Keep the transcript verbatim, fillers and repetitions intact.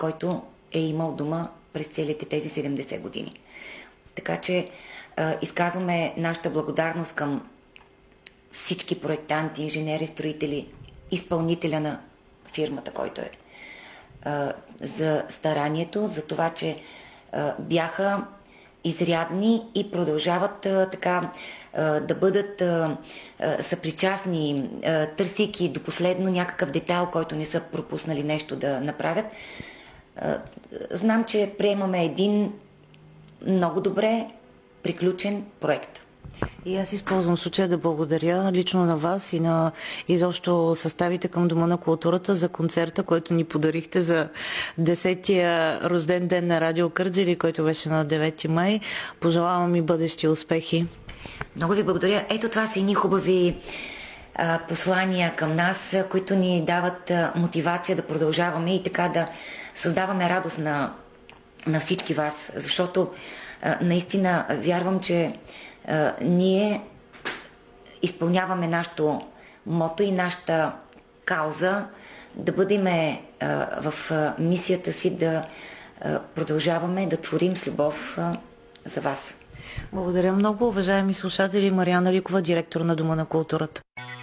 който е имал дома през целите тези седемдесет години. Така че а, изказваме нашата благодарност към всички проектанти, инженери, строители, изпълнителя на фирмата, който е, а, за старанието, за това, че а, бяха изрядни и продължават а, така а, да бъдат а, а, съпричастни, а, търсейки до последно някакъв детайл, който не са пропуснали нещо да направят. А, знам, че приемаме един много добре приключен проект. И аз използвам случая да благодаря лично на вас и на изобщо съставите към Дома на културата за концерта, който ни подарихте за десетия рожден ден на Радио Кърджали, който беше на девети май. Пожелавам и бъдещи успехи. Много ви благодаря. Ето това са едни хубави а, послания към нас, които ни дават а, мотивация да продължаваме и така да създаваме радост на, на всички вас, защото а, наистина вярвам, че а, ние изпълняваме нашето мото и нашата кауза да бъдем в а, мисията си да а, продължаваме да творим с любов а, за вас. Благодаря много, уважаеми слушатели. Мариана Ликова, директор на Дома на културата.